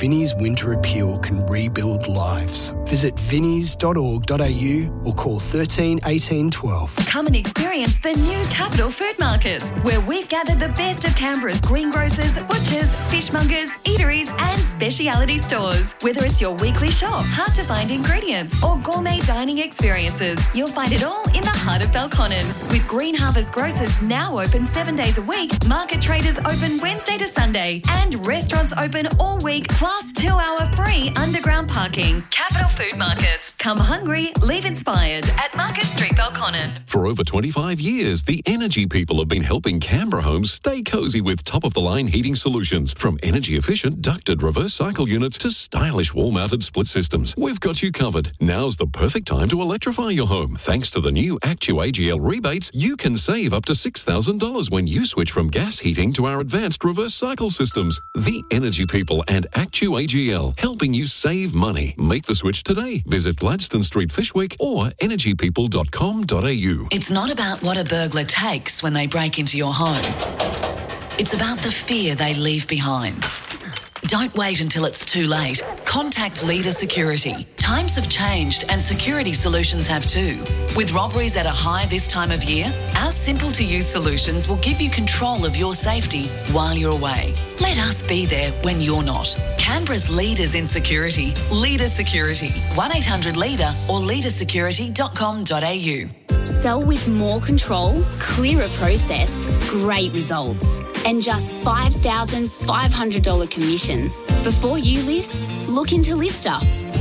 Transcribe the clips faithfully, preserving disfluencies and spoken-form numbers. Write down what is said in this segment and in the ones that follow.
Vinnie's Winter Appeal can rebuild lives. Visit vinnies dot org dot a u or call thirteen eighteen twelve. Come and experience the new Capital Food Market, where we've gathered the best of Canberra's greengrocers, butchers, fishmongers, eateries and speciality stores. Whether it's your weekly shop, hard-to-find ingredients or gourmet dining experiences, you'll find it all in the heart of Belconnen. With Green Harvest Grocers now open seven days a week, market traders open Wednesday to Sunday and restaurants open all week plus two-hour free underground parking. Capital Food Markets. Come hungry, leave inspired at Market Street, Belconnen. For over twenty-five years, the Energy People have been helping Canberra homes stay cosy with top-of-the-line heating solutions. From energy-efficient ducted reverse cycle units to stylish wall-mounted split systems, we've got you covered. Now's the perfect time to electrify your home. Thanks to the new ActuAGL rebates, you can save up to six thousand dollars when you switch from gas heating to our advanced reverse cycle systems. The Energy People and ActuAGL, helping you save money. Make the switch today. Visit Gladstone Street, Fishwick or energy people dot com dot a u. It's not about what a burglar takes when they break into your home. It's about the fear they leave behind. Don't wait until it's too late. Contact Leader Security. Times have changed and security solutions have too. With robberies at a high this time of year, our simple-to-use solutions will give you control of your safety while you're away. Let us be there when you're not. Canberra's leaders in security. Leader Security. one eight hundred leader or leader security dot com dot a u. Sell with more control, clearer process, great results, and just five thousand five hundred dollars commission. Before you list, look into Lister.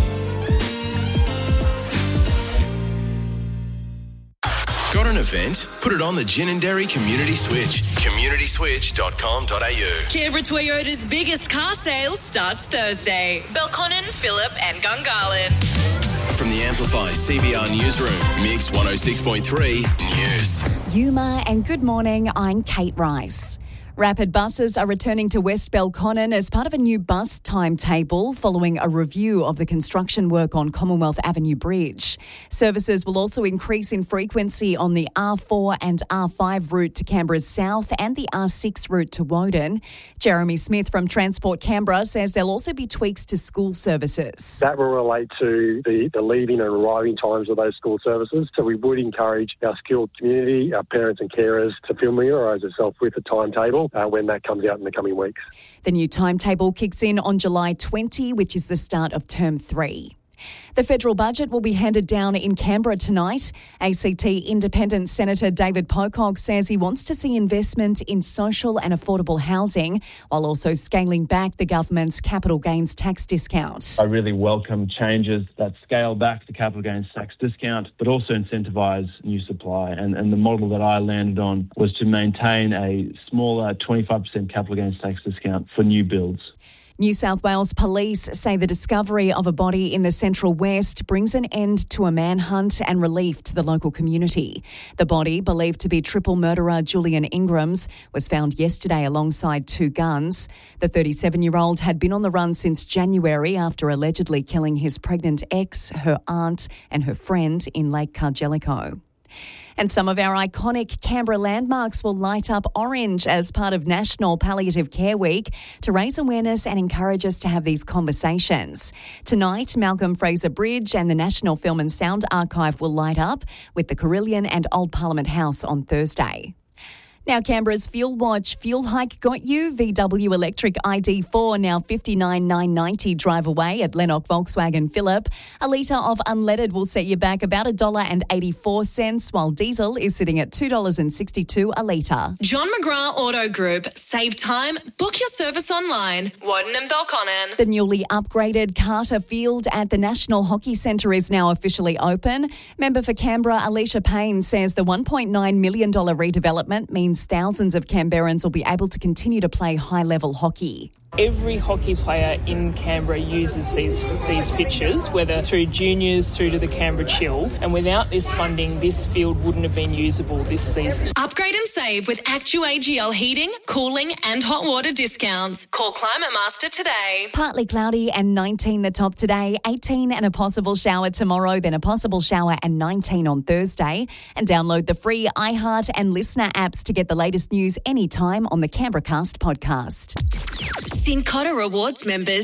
Got an event? Put it on the Gin and Dairy Community Switch. community switch dot com dot a u. Canberra Toyota's biggest car sale starts Thursday. Belconnen, Phillip and Gungahlin. From the Amplify C B R Newsroom, Mix one oh six point three News. Yuma and good morning, I'm Kate Rice. Rapid buses are returning to West Belconnen as part of a new bus timetable following a review of the construction work on Commonwealth Avenue Bridge. Services will also increase in frequency on the R four and R five route to Canberra's south and the R six route to Woden. Jeremy Smith from Transport Canberra says there'll also be tweaks to school services. That will relate to the, the leaving and arriving times of those school services. So we would encourage our skilled community, our parents and carers to familiarise themselves with the timetable Uh, when that comes out in the coming weeks. The new timetable kicks in on July twentieth, which is the start of term three. The federal budget will be handed down in Canberra tonight. A C T Independent Senator David Pocock says he wants to see investment in social and affordable housing while also scaling back the government's capital gains tax discount. I really welcome changes that scale back the capital gains tax discount but also incentivise new supply. And, and the model that I landed on was to maintain a smaller twenty-five percent capital gains tax discount for new builds. New South Wales Police say the discovery of a body in the Central West brings an end to a manhunt and relief to the local community. The body, believed to be triple murderer Julian Ingrams, was found yesterday alongside two guns. The thirty-seven-year-old had been on the run since January after allegedly killing his pregnant ex, her aunt and her friend in Lake Cargellico. And some of our iconic Canberra landmarks will light up orange as part of National Palliative Care Week to raise awareness and encourage us to have these conversations. Tonight, Malcolm Fraser Bridge and the National Film and Sound Archive will light up, with the Carillion and Old Parliament House on Thursday. Now, Canberra's Fuel Watch fuel hike got you. V W Electric I D four now fifty-nine thousand nine hundred ninety drive away at Lennox Volkswagen Phillip. A litre of unleaded will set you back about one dollar eighty-four, while diesel is sitting at two dollars sixty-two a litre. John McGrath Auto Group. Save time. Book your service online. Woden and Belconnen. The newly upgraded Carter Field at the National Hockey Centre is now officially open. Member for Canberra, Alicia Payne, says the one point nine million dollars redevelopment means thousands of Canberrans will be able to continue to play high-level hockey. Every hockey player in Canberra uses these these pitches, whether through juniors through to the Canberra Chill, and without this funding, this field wouldn't have been usable this season. Upgrade and save with ActuAGL heating, cooling and hot water discounts. Call Climate Master today. Partly cloudy and nineteen the top today, eighteen and a possible shower tomorrow, then a possible shower and nineteen on Thursday. And download the free iHeart and Listener apps to get the latest news anytime on the Canberra Cast podcast. Cincotta Rewards members.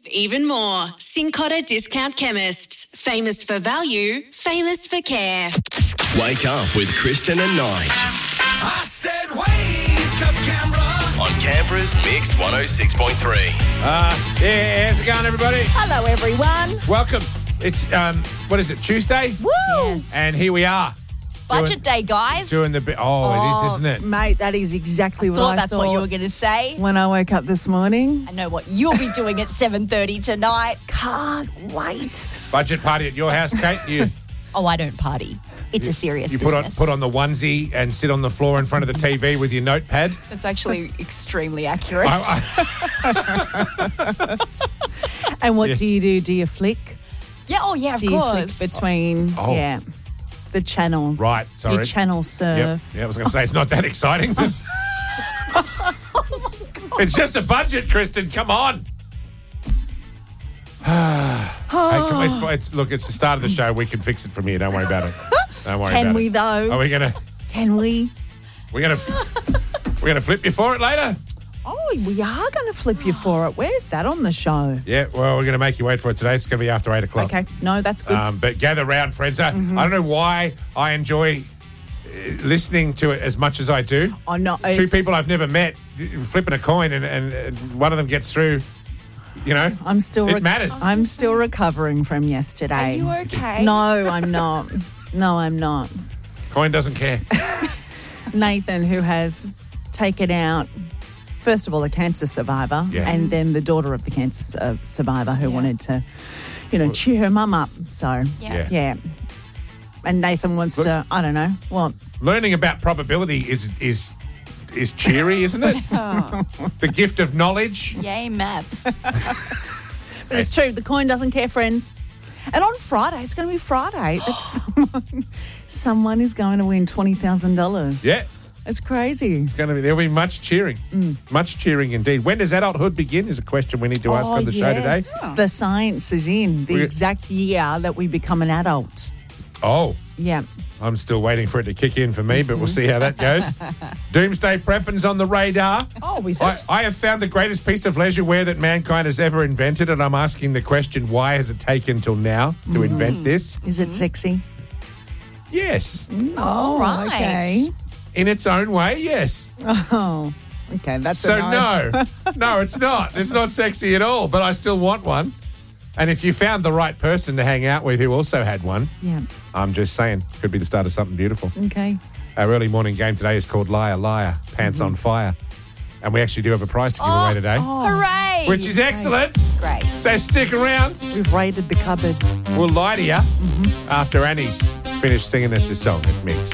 even more. Cincotta Discount Chemists. Famous for value, famous for care. Wake up with Kristen and Nige. I said wake up, Canberra. On Canberra's Mix one oh six point three. Uh, yeah, how's it going, everybody? Hello, everyone. Welcome. It's, um, what is it, Tuesday? Woo! Yes. And here we are. Budget doing, day, guys. Doing the bit. Oh, it is, isn't it? Mate, that is exactly I what thought I that's thought what you were going to say. when I woke up this morning. I know what you'll be doing at seven thirty tonight. Can't wait. Budget party at your house, Kate. You Oh, I don't party. It's a serious you put on business. put on the onesie and sit on the floor in front of the T V with your notepad. That's actually extremely accurate. I- And what Yeah. do you do? Do you flick? yeah, oh yeah, of do you course. flick between, Oh. yeah, the channels? Right, sorry. You channel Yep. surf. Yeah, I was going to say it's not that exciting. It's just a budget, Kristen. Come on. Hey, come on, it's, it's, look, it's the start of the show. We can fix it from here. Don't worry about it. Don't worry Can about we, it. though? Are we gonna? Can we? We're gonna. We're gonna flip you for it later. Oh, we are going to flip you for it. Where's that on the show? Yeah. Well, we're gonna make you wait for it today. It's gonna be after eight o'clock. Okay. No, that's good. Um, but gather round, friends. I, Mm-hmm. I don't know why I enjoy uh, listening to it as much as I do. oh, no. Two it's- people I've never met flipping a coin, and, and, and one of them gets through. You know, I'm still. it rec- matters. I'm still recovering from yesterday. Are you okay? No, I'm not. No, I'm not. Coin doesn't care. Nathan, who has taken out, first of all, a cancer survivor, Yeah. and then the daughter of the cancer su- survivor who wanted to, you know, cheer her mum up. So, Yeah. yeah. And Nathan wants Look- to, I don't know, what? Learning about probability is is is cheery, isn't it? The gift of knowledge. Yay, maths. But it's true. The coin doesn't care, friends. And on Friday, it's going to be Friday, that someone, someone is going to win twenty thousand dollars. Yeah. It's crazy. It's going to be. There'll be much cheering, much cheering indeed. When does adulthood begin? Is a question we need to ask Oh, on the show today. yes. The science is in the We- exact year that we become an adult. Oh, Yeah. I'm still waiting for it to kick in for me, but we'll see how that goes. Doomsday prepping's on the radar. Oh, is I, it? I have found the greatest piece of leisure wear that mankind has ever invented, and I'm asking the question: why has it taken till now to invent this? Is it sexy? Yes, Oh, right. Okay. in its own way, yes. Oh, okay. That's So a no. no, no, it's not. It's not sexy at all. But I still want one. And if you found the right person to hang out with who also had one, Yeah. I'm just saying, could be the start of something beautiful. Okay. Our early morning game today is called Liar, Liar, Pants on Fire. And we actually do have a prize to give away today, Hooray. which is excellent. It's great. So stick around. We've raided the cupboard. We'll lie to you after Annie's finished singing us a song at Mix.